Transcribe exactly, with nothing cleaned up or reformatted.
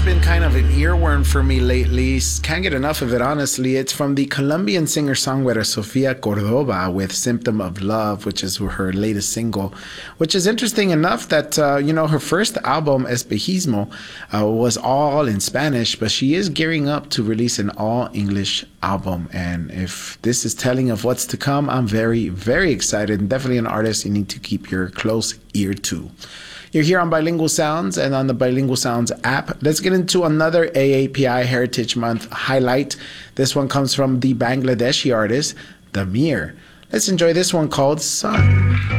that's been kind of an earworm for me lately. Can't get enough of it, honestly. It's from the Colombian singer-songwriter Sofia Cordova with Symptom of Love, which is her latest single, which is interesting enough that, uh, you know, her first album, Espejismo, uh, was all in Spanish, but she is gearing up to release an all-English album. And if this is telling of what's to come, I'm very, very excited, and definitely an artist you need to keep your close ear to. You're here on Bilingual Sounds and on the Bilingual Sounds app. Let's get into another A A P I Heritage Month highlight. This one comes from the Bangladeshi artist, Damir. Let's enjoy this one called Sun.